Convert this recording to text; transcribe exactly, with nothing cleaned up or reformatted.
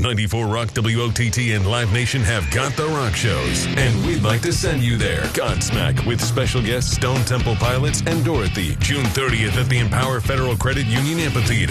ninety-four Rock, W O T T, and Live Nation have got the rock shows, and we'd like to send you there. Godsmack with special guests Stone Temple Pilots and Dorothy, June thirtieth at the Empower Federal Credit Union Amphitheater.